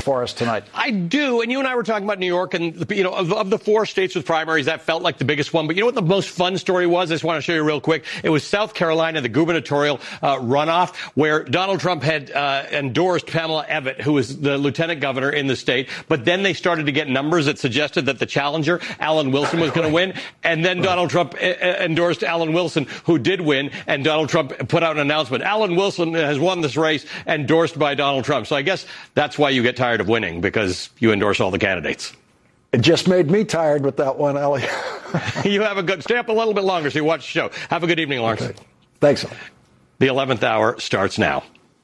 for us tonight. I do. And you and I were talking about New York, and, you know, of the 4 states with primaries, that felt like the biggest one. But you know what the most fun story was? I just want to show you real quick. It was South Carolina, the gubernatorial runoff, where Donald Trump had endorsed Pamela Abbott, who was the lieutenant governor in the state. But then they started to get numbers that suggested that the challenger, Alan Wilson, was going to win. And then Donald Trump endorsed Alan Wilson, who did win. And Donald Trump put out an announcement. Alan Wilson has won this race, endorsed by Donald Trump. So I guess that's why you get tired of winning, because you endorse all the candidates. It just made me tired with that one, Ellie. You have a good, stay up a little bit longer so you watch the show. Have a good evening, Lawrence. Okay. Thanks, Ellie. The 11th hour starts now.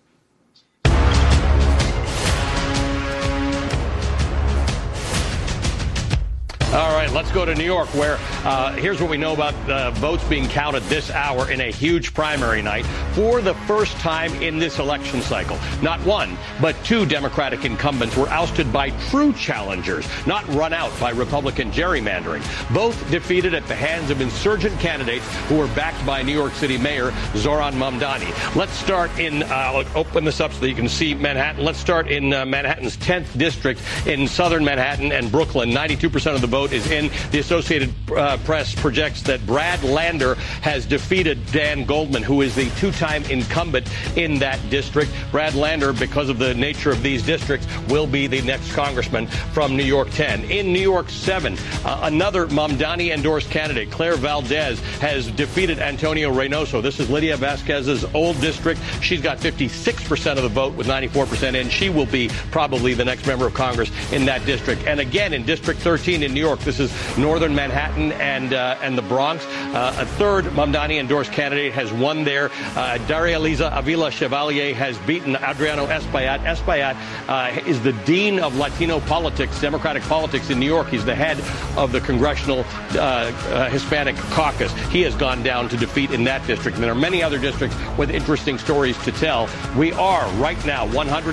All right, let's go to New York, where here's what we know about votes being counted this hour in a huge primary night. For the first time in this election cycle, not one, but 2 Democratic incumbents were ousted by true challengers, not run out by Republican gerrymandering. Both defeated at the hands of insurgent candidates who were backed by New York City Mayor Zohran Mamdani. Let's start in, I'll open this up so that you can see Manhattan. Let's start in Manhattan's 10th district in southern Manhattan and Brooklyn. 92% of the vote is in. The Associated Press projects that Brad Lander has defeated Dan Goldman, who is the 2-time incumbent in that district. Brad Lander, because of the nature of these districts, will be the next congressman from New York 10. In New York 7, another Mamdani-endorsed candidate, Claire Valdez, has defeated Antonio Reynoso. This is Lydia Vasquez's old district. She's got 56% of the vote with 94% in. She will be probably the next member of Congress in that district. And again, in District 13 in New York, this is northern Manhattan and the Bronx. A third Mamdani-endorsed candidate has won there. Daria Liza Avila Chevalier has beaten Adriano Espaillat. Espaillat is the dean of Latino politics, Democratic politics in New York. He's the head of the Congressional Hispanic Caucus. He has gone down to defeat in that district. And there are many other districts with interesting stories to tell. We are right now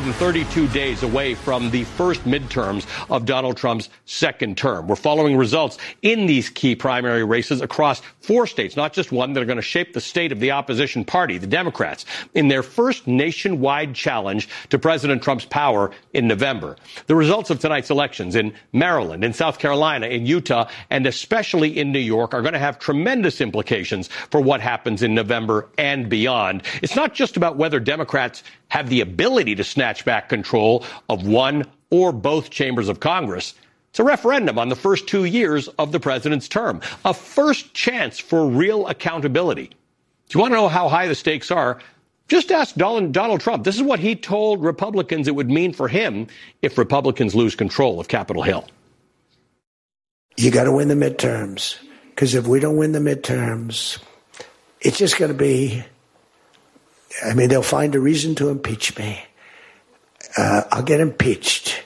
132 days away from the first midterms of Donald Trump's second term. We're following results in these key primary races across 4 states, not just one, that are going to shape the state of the opposition party, the Democrats, in their first nationwide challenge to President Trump's power in November. The results of tonight's elections in Maryland, in South Carolina, in Utah, and especially in New York are going to have tremendous implications for what happens in November and beyond. It's not just about whether Democrats have the ability to snatch back control of one or both chambers of Congress. It's a referendum on the first 2 years of the president's term, a first chance for real accountability. Do you want to know how high the stakes are? Just ask Donald Trump. This is what he told Republicans it would mean for him if Republicans lose control of Capitol Hill. You got to win the midterms, because if we don't win the midterms, it's just going to be, I mean, they'll find a reason to impeach me. I'll get impeached.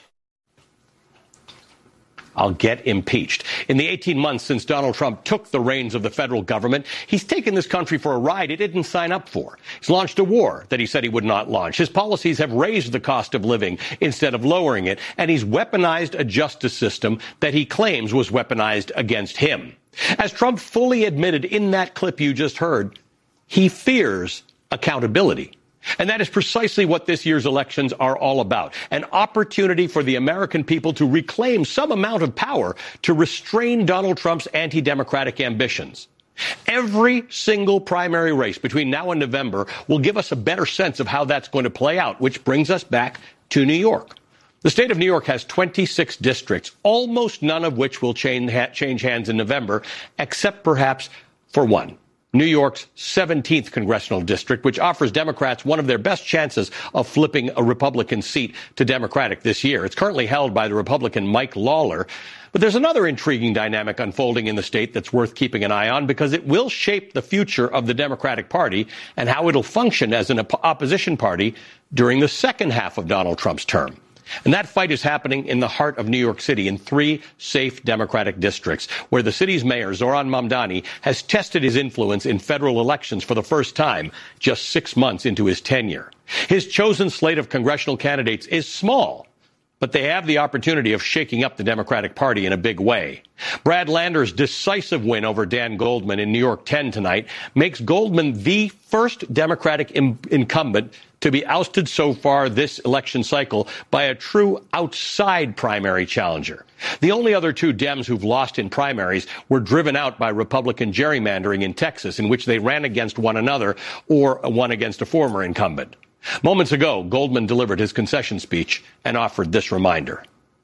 I'll get impeached. In the 18 months since Donald Trump took the reins of the federal government, he's taken this country for a ride it didn't sign up for. He's launched a war that he said he would not launch. His policies have raised the cost of living instead of lowering it, and he's weaponized a justice system that he claims was weaponized against him. As Trump fully admitted in that clip you just heard, he fears accountability. And that is precisely what this year's elections are all about. An opportunity for the American people to reclaim some amount of power to restrain Donald Trump's anti-democratic ambitions. Every single primary race between now and November will give us a better sense of how that's going to play out, which brings us back to New York. The state of New York has 26 districts, almost none of which will change hands in November, except perhaps for one. New York's 17th congressional district, which offers Democrats one of their best chances of flipping a Republican seat to Democratic this year. It's currently held by the Republican Mike Lawler. But there's another intriguing dynamic unfolding in the state that's worth keeping an eye on, because it will shape the future of the Democratic Party and how it'll function as an opposition party during the second half of Donald Trump's term. And that fight is happening in the heart of New York City in 3 safe Democratic districts, where the city's mayor, Zohran Mamdani, has tested his influence in federal elections for the first time just 6 months into his tenure. His chosen slate of congressional candidates is small, but they have the opportunity of shaking up the Democratic Party in a big way. Brad Lander's decisive win over Dan Goldman in New York 10 tonight makes Goldman the first Democratic incumbent to be ousted so far this election cycle by a true outside primary challenger. The only other two Dems who've lost in primaries were driven out by Republican gerrymandering in Texas, in which they ran against one another or one against a former incumbent. Moments ago, Goldman delivered his concession speech and offered this reminder.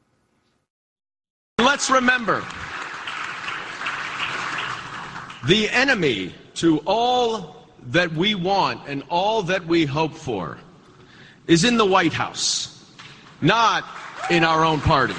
Let's remember, the enemy to all that we want and all that we hope for is in the White House, not in our own party.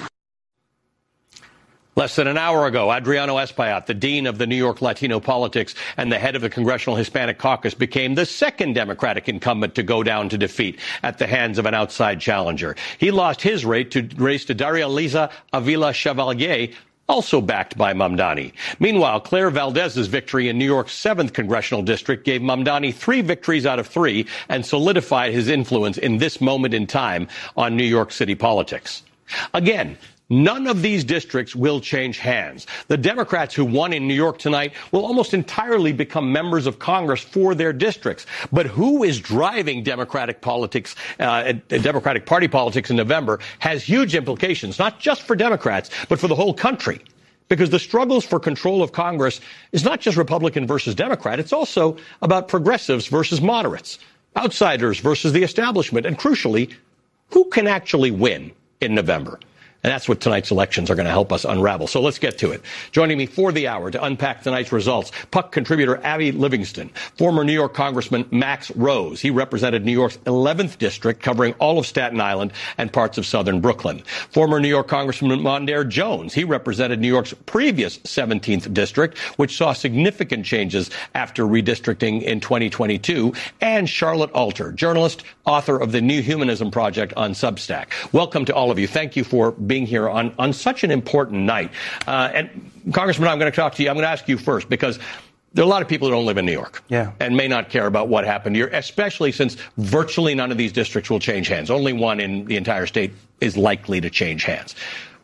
Less than an hour ago, Adriano Espaillat, the dean of the New York Latino Politics and the head of the Congressional Hispanic Caucus, became the second Democratic incumbent to go down to defeat at the hands of an outside challenger. He lost his race to Daria Liza Avila Chevalier, also backed by Mamdani. Meanwhile, Claire Valdez's victory in New York's 7th congressional district gave Mamdani 3 victories out of 3 and solidified his influence in this moment in time on New York City politics. Again, none of these districts will change hands. The Democrats who won in New York tonight will almost entirely become members of Congress for their districts. But who is driving Democratic politics, Democratic Party politics in November has huge implications, not just for Democrats, but for the whole country. Because the struggles for control of Congress is not just Republican versus Democrat. It's also about progressives versus moderates, outsiders versus the establishment, and crucially, who can actually win in November. And that's what tonight's elections are going to help us unravel. So let's get to it. Joining me for the hour to unpack tonight's results, Puck contributor Abby Livingston, former New York Congressman Max Rose. He represented New York's 11th district, covering all of Staten Island and parts of southern Brooklyn. Former New York Congressman Mondaire Jones. He represented New York's previous 17th district, which saw significant changes after redistricting in 2022. And Charlotte Alter, journalist, author of the New Humanism Project on Substack. Welcome to all of you. Thank you for being here on such an important night. And Congressman, I'm going to talk to you. I'm going to ask you first, because there are a lot of people who don't live in New York and may not care about what happened here, especially since virtually none of these districts will change hands. Only one in the entire state is likely to change hands.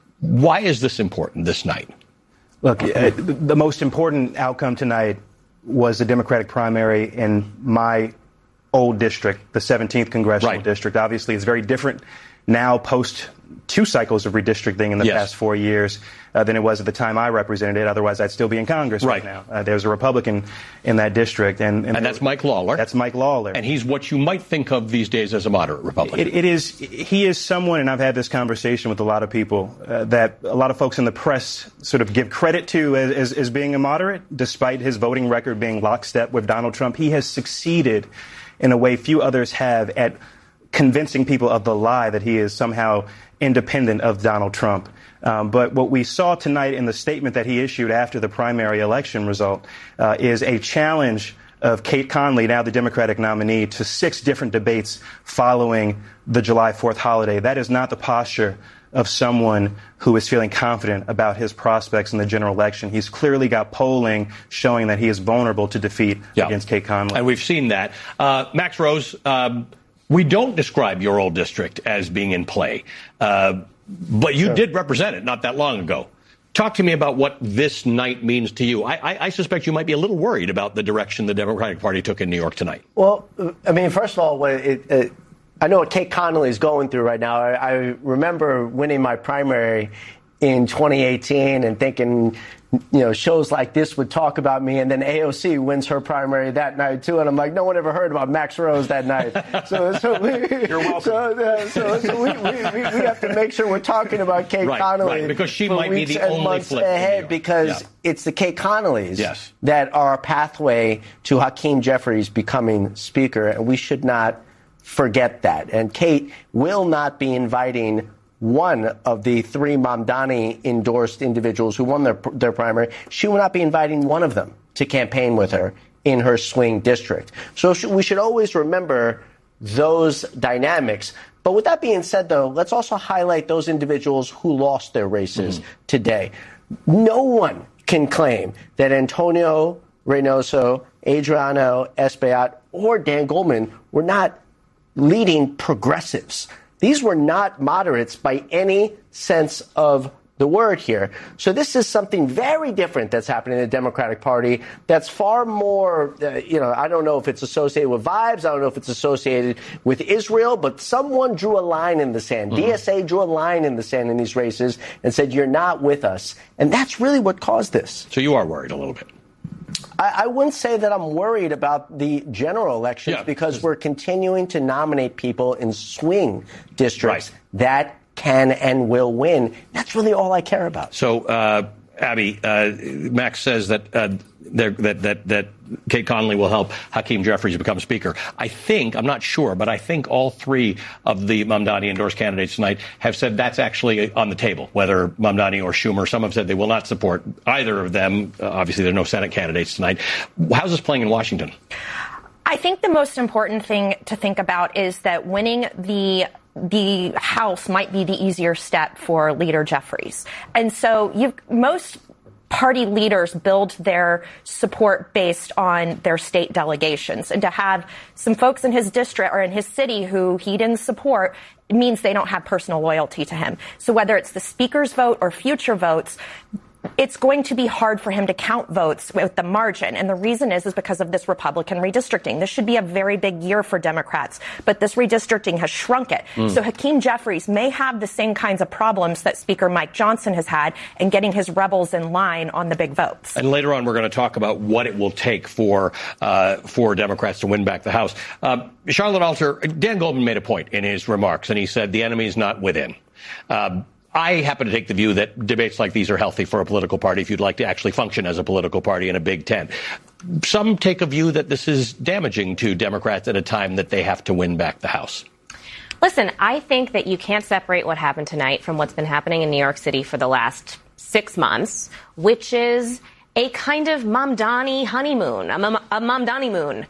Why is this important this night? Look, the most important outcome tonight was the Democratic primary in my old district, the 17th congressional district. Obviously, it's very different now post 2 cycles of redistricting in the past 4 years than it was at the time I represented it. Otherwise, I'd still be in Congress right now. There's a Republican in that district. And that's Mike Lawler. That's Mike Lawler. And he's what you might think of these days as a moderate Republican. He is someone, and I've had this conversation with a lot of people, that a lot of folks in the press sort of give credit to as being a moderate, despite his voting record being lockstep with Donald Trump. He has succeeded in a way few others have at convincing people of the lie that he is somehow independent of Donald Trump. But what we saw tonight in the statement that he issued after the primary election result is a challenge of Kate Conley, now the Democratic nominee, to 6 different debates following the July 4th holiday. That is not the posture of someone who is feeling confident about his prospects in the general election. He's clearly got polling showing that he is vulnerable to defeat against Kate Conley. And we've seen that. Max Rose, we don't describe your old district as being in play, but you did represent it not that long ago. Talk to me about what this night means to you. I suspect you might be a little worried about the direction the Democratic Party took in New York tonight. Well, I mean, first of all, I know what Kate Conley is going through right now. I remember winning my primary in 2018 and thinking, shows like this would talk about me, and then AOC wins her primary that night too, and I'm like, no one ever heard about Max Rose that night. You're welcome. So we have to make sure we're talking about Kate Connolly, because she might be the only flip ahead, because it's the Kate Connollys that are a pathway to Hakeem Jeffries becoming Speaker, and we should not forget that. And Kate will not be inviting one of the 3 Mamdani-endorsed individuals who won their primary. She will not be inviting one of them to campaign with her in her swing district. So we should always remember those dynamics. But with that being said, though, let's also highlight those individuals who lost their races today. No one can claim that Antonio Reynoso, Adriano Espaillat, or Dan Goldman were not leading progressives. These were not moderates by any sense of the word here. So this is something very different that's happening in the Democratic Party that's far more, I don't know if it's associated with vibes. I don't know if it's associated with Israel, but someone drew a line in the sand. DSA drew a line in the sand in these races and said, you're not with us. And that's really what caused this. So you are worried a little bit. I wouldn't say that I'm worried about the general elections because we're continuing to nominate people in swing districts that can and will win. That's really all I care about. So, Abby, Max says that that Kate Connolly will help Hakeem Jeffries become Speaker. I'm not sure, but I think all three of the Mamdani endorsed candidates tonight have said that's actually on the table, whether Mamdani or Schumer. Some have said they will not support either of them. Obviously, there are no Senate candidates tonight. How's this playing in Washington? I think the most important thing to think about is that winning the House might be the easier step for Leader Jeffries. And so most party leaders build their support based on their state delegations. And to have some folks in his district or in his city who he didn't support means they don't have personal loyalty to him. So whether it's the Speaker's vote or future votes, it's going to be hard for him to count votes with the margin. And the reason is because of this Republican redistricting. This should be a very big year for Democrats, but this redistricting has shrunk it. So Hakeem Jeffries may have the same kinds of problems that Speaker Mike Johnson has had in getting his rebels in line on the big votes. And later on, we're going to talk about what it will take for Democrats to win back the House. Charlotte Alter, Dan Goldman made a point in his remarks, and he said the enemy is not within. I happen to take the view that debates like these are healthy for a political party if you'd like to actually function as a political party in a Big Tent. Some take a view that this is damaging to Democrats at a time that they have to win back the House. Listen, I think that you can't separate what happened tonight from what's been happening in New York City for the last 6 months, which is a kind of Mamdani honeymoon, a Mamdani moon.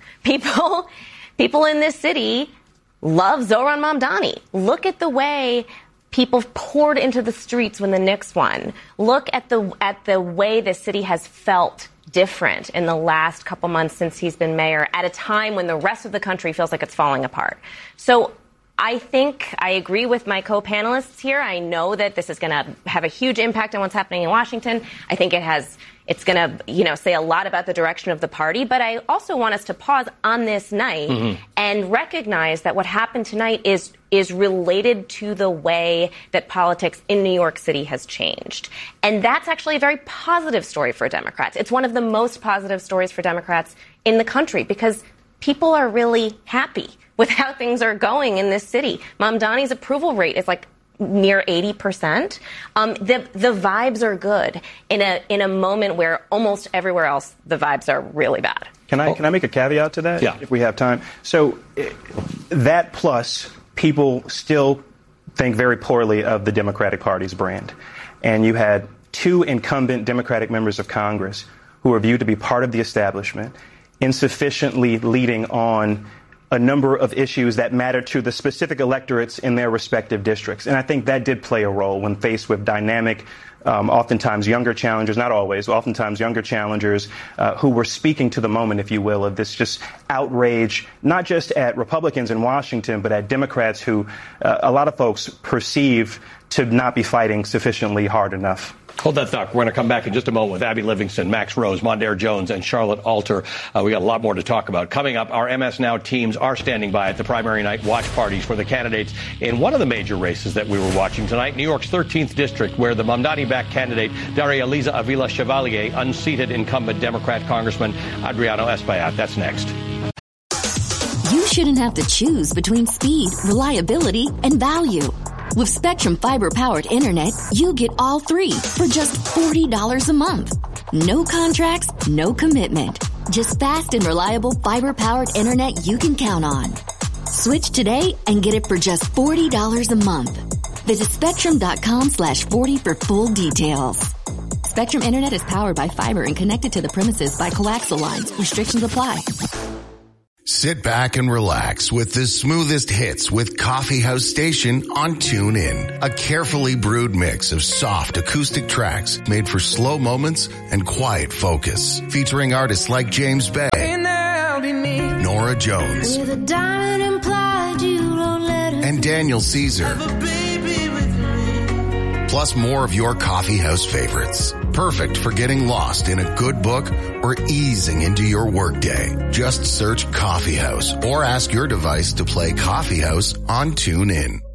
People in this city love Zohran Mamdani. Look at the way people poured into the streets when the Knicks won. Look at the way the city has felt different in the last couple months since he's been mayor, at a time when the rest of the country feels like it's falling apart. So I think I agree with my co-panelists here. I know that this is going to have a huge impact on what's happening in Washington. I think it's going to, say a lot about the direction of the party. But I also want us to pause on this night and recognize that what happened tonight is related to the way that politics in New York City has changed. And that's actually a very positive story for Democrats. It's one of the most positive stories for Democrats in the country because people are really happy with how things are going in this city. Mamdani's approval rate is like near 80%. The vibes are good in a moment where almost everywhere else the vibes are really bad. Can I make a caveat to that? Yeah. If we have time. So that plus people still think very poorly of the Democratic Party's brand. And you had 2 incumbent Democratic members of Congress who are viewed to be part of the establishment, insufficiently leading on a number of issues that matter to the specific electorates in their respective districts. And I think that did play a role when faced with dynamic, oftentimes younger challengers, not always, oftentimes younger challengers who were speaking to the moment, if you will, of this just outrage, not just at Republicans in Washington, but at Democrats who a lot of folks perceive to not be fighting sufficiently hard enough. Hold that thought. We're going to come back in just a moment with Abby Livingston, Max Rose, Mondaire Jones, and Charlotte Alter. We got a lot more to talk about. Coming up, our MS Now teams are standing by at the primary night watch parties for the candidates in one of the major races that we were watching tonight, New York's 13th district, where the Mamdani-backed candidate Daria Liza Avila Chevalier unseated incumbent Democrat Congressman Adriano Espaillat. That's next. You shouldn't have to choose between speed, reliability, and value. With Spectrum Fiber-powered internet, you get all 3 for just $40 a month. No contracts, no commitment. Just fast and reliable fiber-powered internet you can count on. Switch today and get it for just $40 a month. Visit Spectrum.com/40 for full details. Spectrum Internet is powered by fiber and connected to the premises by coaxial lines. Restrictions apply. Sit back and relax with the smoothest hits with Coffee House Station on TuneIn. A carefully brewed mix of soft acoustic tracks made for slow moments and quiet focus. Featuring artists like James Bay, Nora Jones, and Daniel Caesar. plus more of your coffee house favorites. Perfect for getting lost in a good book or easing into your workday. Just search Coffee House or ask your device to play Coffee House on TuneIn.